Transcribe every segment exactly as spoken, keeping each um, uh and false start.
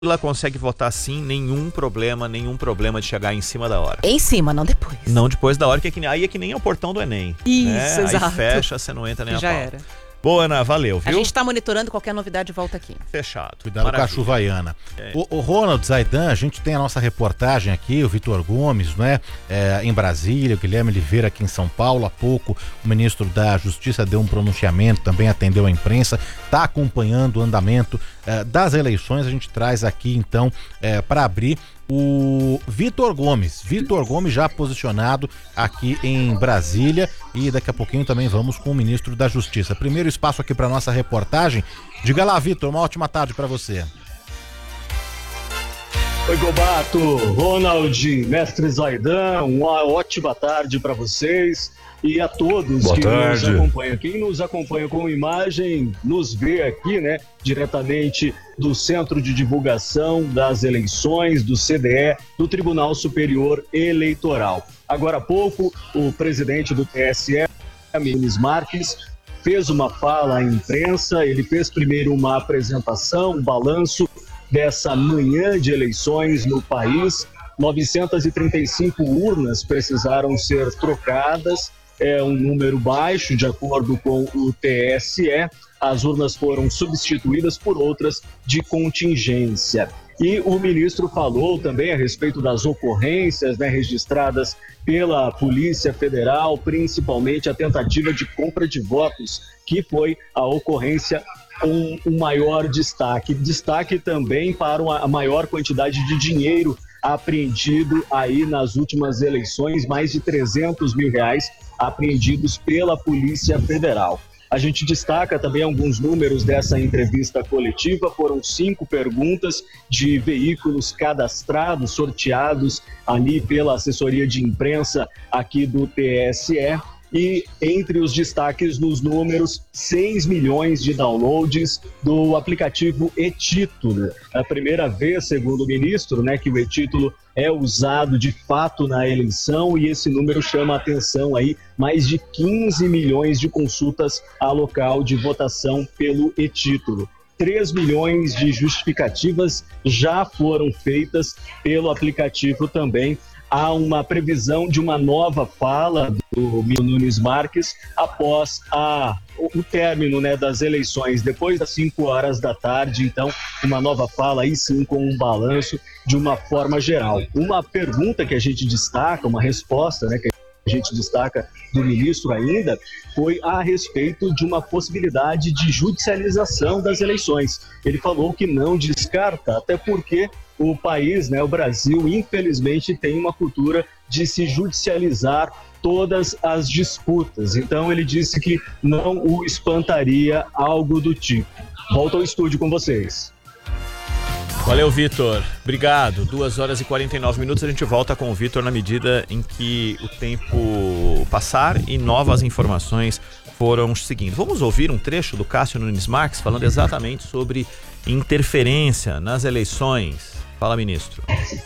Ela consegue votar sim, nenhum problema, nenhum problema de chegar em cima da hora. Em cima, não depois. Não depois da hora, que é que, aí é que nem é o portão do Enem. Isso, né? exato. Aí fecha, você não entra nem Já a pau. era. Boa, Ana, valeu, viu? A gente tá monitorando, qualquer novidade volta aqui. Fechado. Cuidado com a chuvaiana. É. O, o Ronald Zaidan, a gente tem a nossa reportagem aqui, o Vitor Gomes, né? É, em Brasília, o Guilherme Oliveira aqui em São Paulo. Há pouco o ministro da Justiça deu um pronunciamento, também atendeu a imprensa, está acompanhando o andamento é, das eleições. A gente traz aqui então é, para abrir o Vitor Gomes. Vitor Gomes já posicionado aqui em Brasília, e daqui a pouquinho também vamos com o ministro da Justiça. Primeiro espaço aqui para nossa reportagem. Diga lá, Vitor, uma ótima tarde para você. Oi, Gobato, Ronald, mestre Zaidan, uma ótima tarde para vocês e a todos Boa que tarde. nos acompanham. Quem nos acompanha com imagem, nos vê aqui, né, diretamente do Centro de Divulgação das Eleições, do C D E, do Tribunal Superior Eleitoral. Agora há pouco, o presidente do T S E, Nunes Marques, fez uma fala à imprensa. Ele fez primeiro uma apresentação, um balanço dessa manhã de eleições no país. novecentas e trinta e cinco urnas precisaram ser trocadas, é um número baixo de acordo com o T S E. As urnas foram substituídas por outras de contingência. E o ministro falou também a respeito das ocorrências, né, registradas pela Polícia Federal, principalmente a tentativa de compra de votos, que foi a ocorrência com um maior destaque. Destaque também para uma maior quantidade de dinheiro apreendido aí nas últimas eleições, mais de trezentos mil reais apreendidos pela Polícia Federal. A gente destaca também alguns números dessa entrevista coletiva. Foram cinco perguntas de veículos cadastrados, sorteados ali pela assessoria de imprensa aqui do T S E. E entre os destaques nos números, seis milhões de downloads do aplicativo e-Título. É a primeira vez, segundo o ministro, né, que o e-Título é usado de fato na eleição, e esse número chama a atenção aí, mais de quinze milhões de consultas a local de votação pelo e-Título. três milhões de justificativas já foram feitas pelo aplicativo também. Há uma previsão de uma nova fala do Nunes Marques após a, o término, né, das eleições, depois das cinco horas da tarde. Então, uma nova fala, aí sim, com um balanço de uma forma geral. Uma pergunta que a gente destaca, uma resposta, né, que a gente destaca do ministro ainda, foi a respeito de uma possibilidade de judicialização das eleições. Ele falou que não descarta, até porque o país, né, o Brasil, infelizmente tem uma cultura de se judicializar todas as disputas. Então ele disse que não o espantaria algo do tipo. Volto ao estúdio com vocês. Valeu, Vitor. Obrigado. duas horas e quarenta e nove minutos. A gente volta com o Vitor na medida em que o tempo passar e novas informações foram seguindo. Vamos ouvir um trecho do Cássio Nunes Marques falando exatamente sobre interferência nas eleições. Fala, ministro.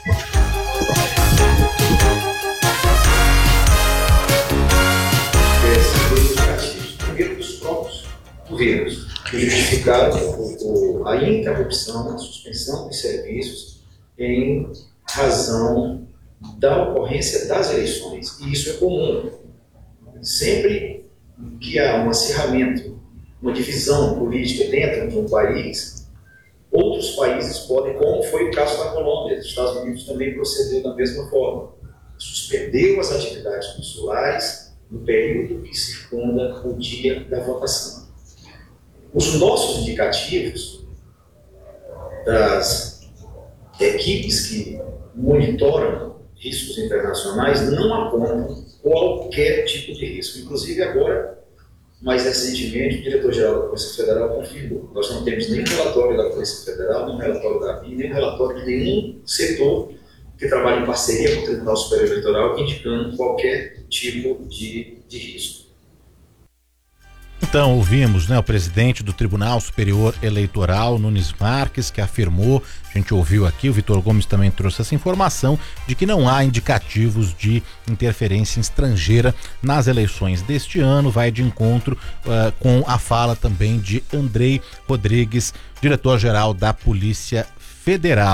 Esses dois indicativos. Primeiro, dos próprios governos, que justificaram o, o, a interrupção, a suspensão de serviços em razão da ocorrência das eleições. E isso é comum. Sempre que há um acirramento, uma divisão política dentro de um país, outros países podem, como foi o caso da Colômbia. Os Estados Unidos também procedeu da mesma forma. Suspendeu as atividades consulares no período que circunda o dia da votação. Os nossos indicativos das equipes que monitoram riscos internacionais não apontam qualquer tipo de risco. Inclusive agora, mais recentemente, o diretor-geral da Polícia Federal confirmou. Nós não temos nenhum relatório da Polícia Federal, nem relatório da A B I, nem relatório de nenhum setor que trabalha em parceria com o Tribunal Superior Eleitoral indicando qualquer tipo de, de risco. Então, ouvimos, né, o presidente do Tribunal Superior Eleitoral, Nunes Marques, que afirmou, a gente ouviu aqui, o Vitor Gomes também trouxe essa informação, de que não há indicativos de interferência estrangeira nas eleições deste ano. Vai de encontro uh, com a fala também de Andrei Rodrigues, diretor-geral da Polícia Federal.